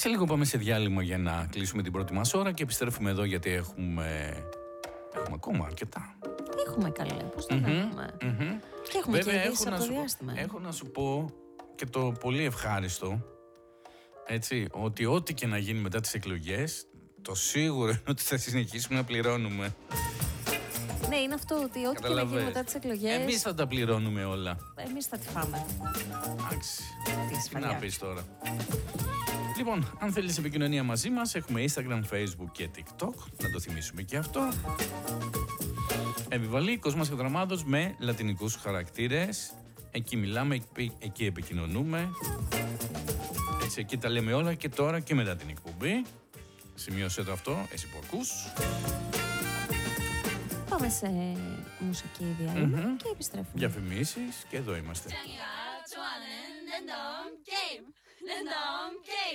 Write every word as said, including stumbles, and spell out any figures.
Σε λίγο πάμε σε διάλειμμα για να κλείσουμε την πρώτη μας ώρα και επιστρέφουμε εδώ γιατί έχουμε, έχουμε ακόμα αρκετά. Έχουμε καλέ, πώς το Mm-hmm, έχουμε. mm-hmm. Και έχουμε Βέβαια, και έχω, από να το σου, διάστημα. έχω να σου πω και το πολύ ευχάριστο, έτσι, ότι ό,τι και να γίνει μετά τις εκλογές, το σίγουρο είναι ότι θα συνεχίσουμε να πληρώνουμε. Ναι, είναι αυτό ότι ό,τι και να γίνει μετά τις εκλογές, εμείς θα τα πληρώνουμε όλα. εμείς θα τη φάμε. Εντάξει, Τι να πεις τώρα. Λοιπόν, αν θέλεις επικοινωνία μαζί μας, έχουμε Instagram, Facebook και TikTok, να το θυμίσουμε και αυτό. Επιβαλή, Κόσμος και Δραμάδος με λατινικούς χαρακτήρες. Εκεί μιλάμε, εκεί επικοινωνούμε. Έτσι, εκεί τα λέμε όλα και τώρα και μετά την εκπομπή. Σημείωσέ το αυτό, εσύ που ακούς. Πάμε σε μουσική διάλειμμα mm-hmm. και επιστρέφουμε. Διαφημίσεις και εδώ είμαστε.